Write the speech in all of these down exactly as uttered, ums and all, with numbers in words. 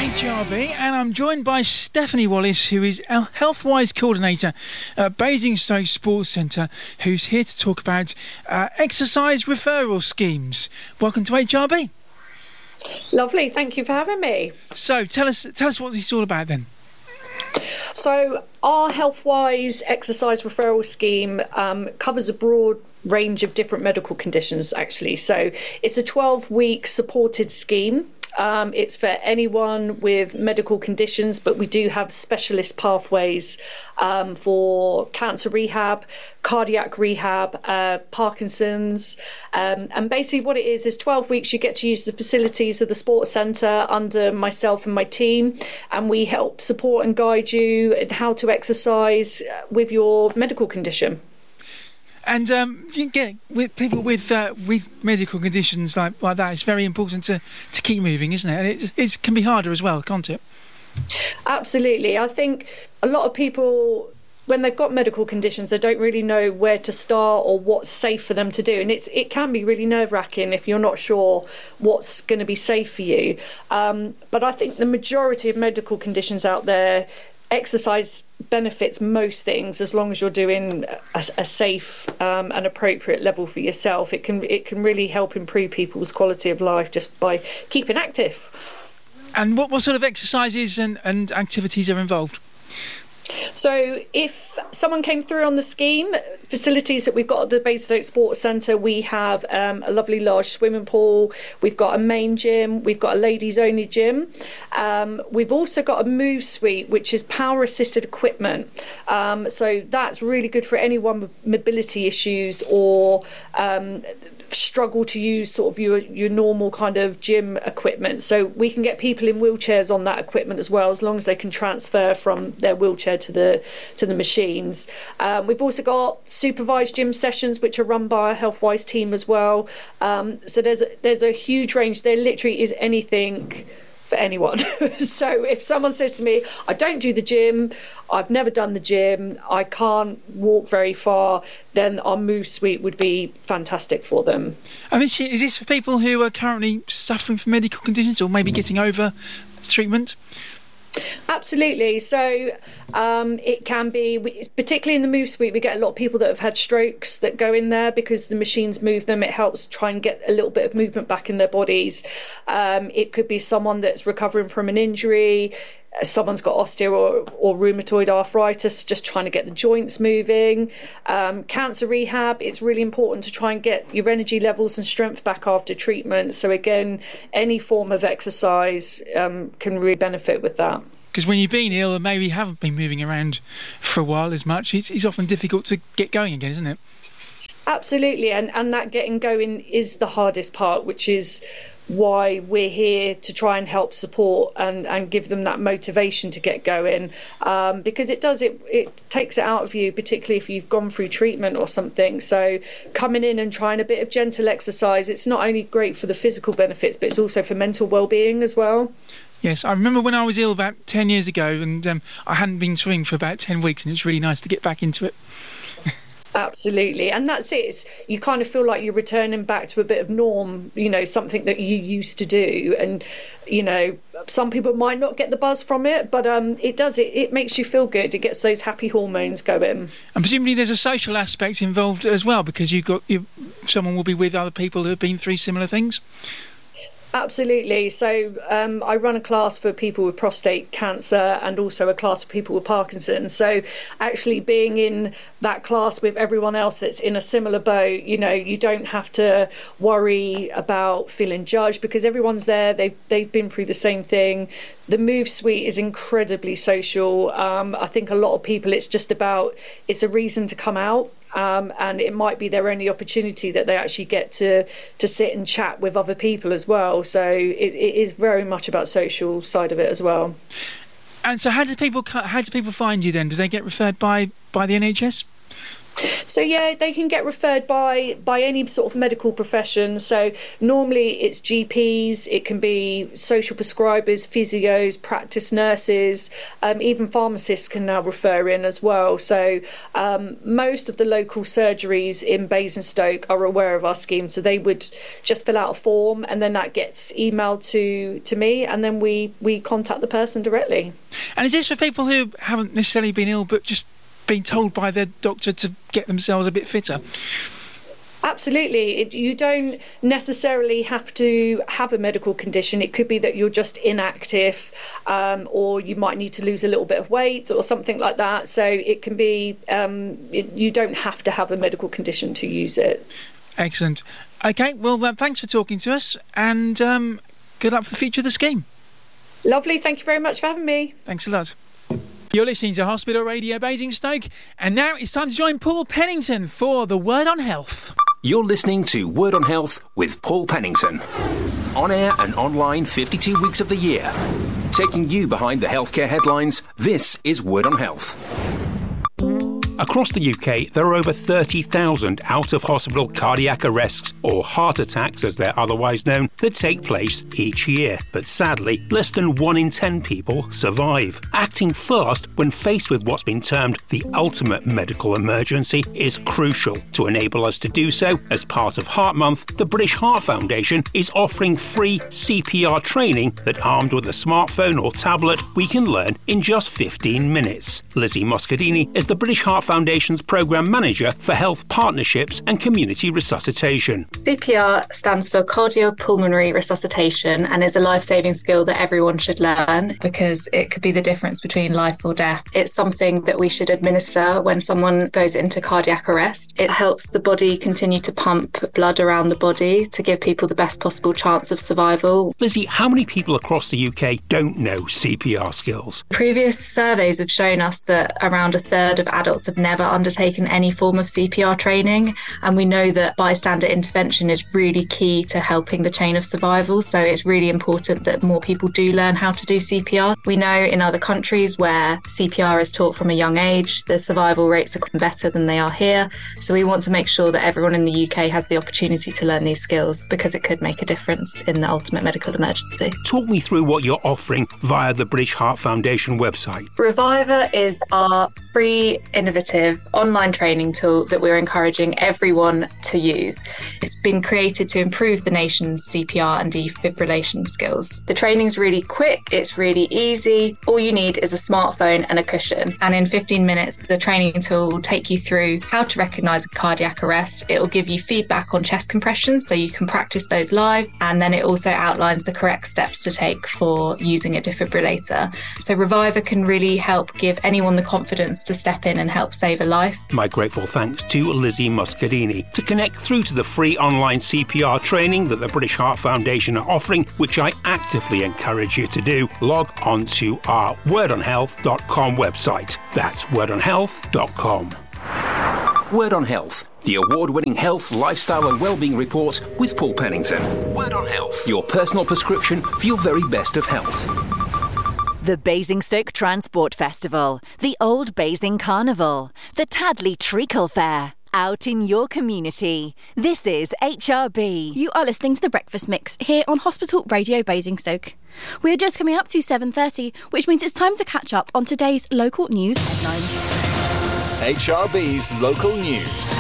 H R B, and I'm joined by Stephanie Wallace, who is a Healthwise Coordinator at Basingstoke Sports Centre, who's here to talk about uh, exercise referral schemes. Welcome to H R B. Lovely, thank you for having me. So tell us, tell us what it's all about then. So our Healthwise exercise referral scheme um, covers a broad range of different medical conditions, actually. So it's a twelve-week supported scheme. Um, it's for anyone with medical conditions, but we do have specialist pathways um, for cancer rehab, cardiac rehab, uh, Parkinson's. Um, and basically what it is, is twelve weeks you get to use the facilities of the sports centre under myself and my team. And we help support and guide you in how to exercise with your medical condition. And um, you get with people with uh, with medical conditions like, like that, it's very important to, to keep moving, isn't it? And it it can be harder as well, can't it? Absolutely. I think a lot of people, when they've got medical conditions, they don't really know where to start or what's safe for them to do. And it's it can be really nerve-wracking if you're not sure what's going to be safe for you. Um, but I think the majority of medical conditions out there, exercise benefits most things as long as you're doing a, a safe um, and appropriate level for yourself. It can it can really help improve people's quality of life just by keeping active. And what, what sort of exercises and, and activities are involved? So if someone came through on the scheme, facilities that we've got at the Basingstoke Sports Centre, we have um, a lovely large swimming pool, we've got a main gym, we've got a ladies only gym. Um, we've also got a move suite, which is power assisted equipment. Um, so that's really good for anyone with mobility issues or um, struggle to use sort of your, your normal kind of gym equipment. So we can get people in wheelchairs on that equipment as well, as long as they can transfer from their wheelchair to the to the machines. Um, we've also got supervised gym sessions, which are run by a Healthwise team as well. Um, so there's a, there's a huge range. There literally is anything for anyone. So if someone says to me, I don't do the gym, I've never done the gym, I can't walk very far, then our move suite would be fantastic for them. And is is this for people who are currently suffering from medical conditions or maybe getting over treatment? Absolutely. So um, it can be, particularly in the move suite, we get a lot of people that have had strokes that go in there because the machines move them. It helps try and get a little bit of movement back in their bodies. Um, it could be someone that's recovering from an injury. Someone's got osteo or, or rheumatoid arthritis, just trying to get the joints moving. Um, cancer rehab, it's really important to try and get your energy levels and strength back after treatment. So again, any form of exercise um, can really benefit with that. Because when you've been ill and maybe haven't been moving around for a while as much, it's, it's often difficult to get going again, isn't it? Absolutely, and, and that getting going is the hardest part, which is why we're here to try and help support and, and give them that motivation to get going, um, because it does it it takes it out of you, particularly if you've gone through treatment or something. So coming in and trying a bit of gentle exercise, it's not only great for the physical benefits, but it's also for mental well-being as well. Yes, I remember when I was ill about ten years ago, and um, I hadn't been swimming for about ten weeks, and it's really nice to get back into it. Absolutely, and that's it. It's, you kind of feel like you're returning back to a bit of norm, you know, something that you used to do. And, you know, some people might not get the buzz from it, but um, it does. It, it makes you feel good. It gets those happy hormones going. And presumably there's a social aspect involved as well, because you've got you, someone will be with other people who have been through similar things. Absolutely. So um, I run a class for people with prostate cancer and also a class for people with Parkinson's. So actually being in that class with everyone else that's in a similar boat, you know, you don't have to worry about feeling judged because everyone's there. They've, they've been through the same thing. The move suite is incredibly social. Um, I think a lot of people, it's just about, it's a reason to come out. Um, and it might be their only opportunity that they actually get to to sit and chat with other people as well. So it, it is very much about social side of it as well. And so, how do people how do people find you then? Do they get referred by by the N H S? So yeah, they can get referred by by any sort of medical profession. So normally it's G Ps, it can be social prescribers, physios, practice nurses, um, even pharmacists can now refer in as well. So um, most of the local surgeries in Basingstoke are aware of our scheme, so they would just fill out a form and then that gets emailed to to me, and then we we contact the person directly. And is this for people who haven't necessarily been ill but just been told by their doctor to get themselves a bit fitter? Absolutely. It, you don't necessarily have to have a medical condition. It could be that you're just inactive, um, or you might need to lose a little bit of weight or something like that. So it can be, um, it, you don't have to have a medical condition to use it. Excellent. Okay, well, uh, thanks for talking to us, and um, good luck for the future of the scheme. Lovely. Thank you very much for having me. Thanks a lot. You're listening to Hospital Radio Basingstoke, and now it's time to join Paul Pennington for the Word on Health. You're listening to Word on Health with Paul Pennington. On air and online fifty-two weeks of the year. Taking you behind the healthcare headlines, this is Word on Health. Across the U K, there are over thirty thousand out-of-hospital cardiac arrests, or heart attacks as they're otherwise known, that take place each year. But sadly, less than one in ten people survive. Acting fast when faced with what's been termed the ultimate medical emergency is crucial. To enable us to do so, as part of Heart Month, the British Heart Foundation is offering free C P R training that, armed with a smartphone or tablet, we can learn in just fifteen minutes. Lizzie Moscadini is the British Heart Foundation's Programme Manager for Health Partnerships and Community Resuscitation. C P R stands for Cardiopulmonary Resuscitation and is a life-saving skill that everyone should learn because it could be the difference between life or death. It's something that we should administer when someone goes into cardiac arrest. It helps the body continue to pump blood around the body to give people the best possible chance of survival. Lizzie, how many people across the U K don't know C P R skills? Previous surveys have shown us that around a third of adults have never undertaken any form of C P R training, and we know that bystander intervention is really key to helping the chain of survival, so it's really important that more people do learn how to do C P R. We know in other countries where C P R is taught from a young age, the survival rates are better than they are here, so we want to make sure that everyone in the U K has the opportunity to learn these skills because it could make a difference in the ultimate medical emergency. Talk me through what you're offering via the British Heart Foundation website. Reviver is our free, innovative online training tool that we're encouraging everyone to use. It's been created to improve the nation's C P R and defibrillation skills. The training's really quick, it's really easy. All you need is a smartphone and a cushion. And in fifteen minutes, the training tool will take you through how to recognise a cardiac arrest. It will give you feedback on chest compressions so you can practice those live. And then it also outlines the correct steps to take for using a defibrillator. So Reviver can really help give anyone the confidence to step in and help save a life. My grateful thanks to Lizzie Moscadini. To connect through to the free online C P R training that the British Heart Foundation are offering, which I actively encourage you to do, log on to our word on health dot com website. That's word on health dot com. Word on Health, the award-winning health, lifestyle and wellbeing report with Paul Pennington. Word on Health, your personal prescription for your very best of health. The Basingstoke Transport Festival, the Old Basing Carnival, the Tadley Treacle Fair. Out in your community. This is H R B. You are listening to The Breakfast Mix here on Hospital Radio Basingstoke. We are just coming up to seven thirty, which means it's time to catch up on today's local news headlines. H R B's local news.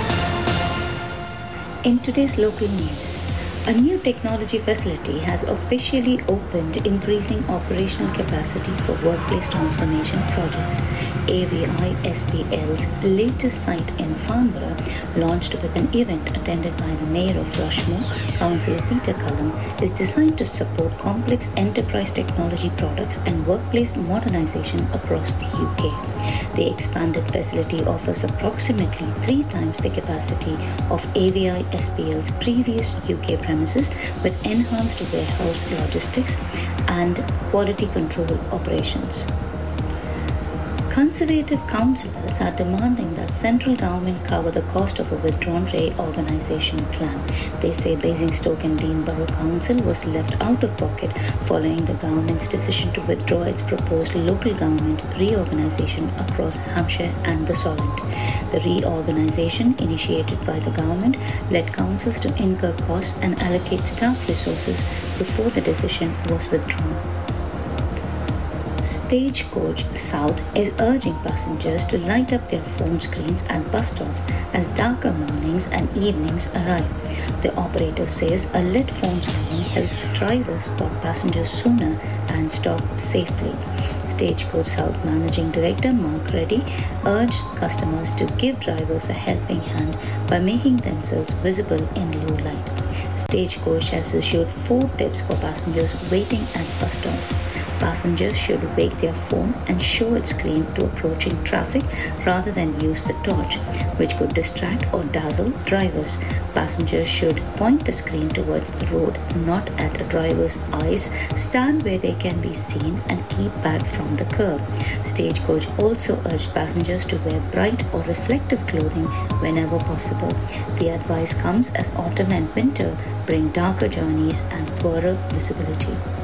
In today's local news, a new technology facility has officially opened, increasing operational capacity for workplace transformation projects. A V I S P L's latest site in Farnborough launched with an event attended by the Mayor of Rushmore, Councillor Peter Cullen, is designed to support complex enterprise technology products and workplace modernization across the U K. The expanded facility offers approximately three times the capacity of A V I S P L's previous U K premises, with enhanced warehouse logistics and quality control operations. Conservative councillors are demanding that central government cover the cost of a withdrawn reorganisation plan. They say Basingstoke and Dean Borough Council was left out of pocket following the government's decision to withdraw its proposed local government reorganisation across Hampshire and the Solent. The reorganisation, initiated by the government, led councils to incur costs and allocate staff resources before the decision was withdrawn. Stagecoach South is urging passengers to light up their phone screens at bus stops as darker mornings and evenings arrive. The operator says a lit phone screen helps drivers spot passengers sooner and stop safely. Stagecoach South Managing Director Mark Reddy urged customers to give drivers a helping hand by making themselves visible in low light. Stagecoach has issued four tips for passengers waiting at bus stops. Passengers should wake their phone and show its screen to approaching traffic rather than use the torch, which could distract or dazzle drivers. Passengers should point the screen towards the road, not at a driver's eyes, stand where they can be seen and keep back from the curb. Stagecoach also urged passengers to wear bright or reflective clothing whenever possible. The advice comes as autumn and winter bring darker journeys and poorer visibility.